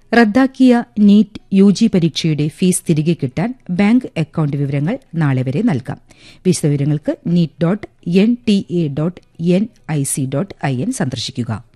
റദ്ദാക്കിയ NEET UG പരീക്ഷയുടെ fees തിരികെ കിട്ടാൻ ബാങ്ക് അക്കൌണ്ട് വിവരങ്ങൾ നാളെ വരെ നൽകാം. വിശദവിവരങ്ങൾക്ക് NEET.NTA.NIC.IN സന്ദർശിക്കുക.